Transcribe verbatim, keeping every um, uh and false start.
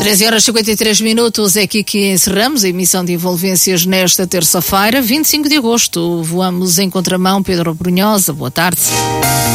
treze horas e cinquenta e três minutos, é aqui que encerramos a emissão de Envolvências nesta terça-feira, vinte e cinco de agosto. Voamos em contramão, Pedro Brunhosa. Boa tarde.